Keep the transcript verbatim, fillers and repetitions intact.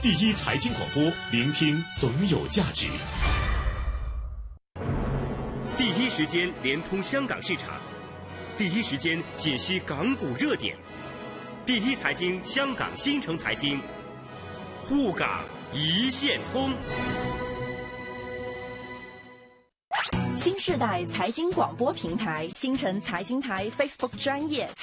第一财经广播，聆听总有价值。 第一时间连通香港市场，第一时间解析港股热点。第一财经香港新城财经，沪港一线通。 新世代财经广播平台，新城财经台 Facebook 专业